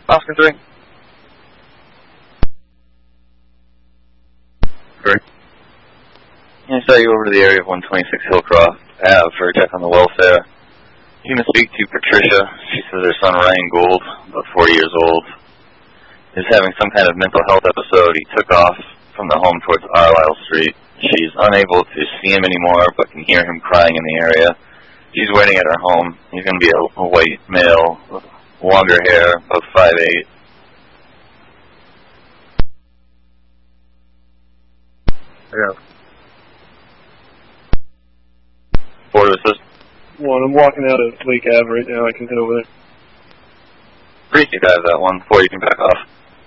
Oscar 3. Correct. I saw you over to the area of 126 Hillcroft Ave for a check on the welfare. You can speak to Patricia. She says her son Ryan Gould, about 40 years old, is having some kind of mental health episode. He took off from the home towards Arlisle Street. She's unable to see him anymore, but can hear him crying in the area. She's waiting at her home. He's going to be a white male with longer hair, about 5'8". Yeah. Board of Assist. One, I'm walking out of Lake Ave right now. I can head over there. Appreciate that 1-4, you can back off.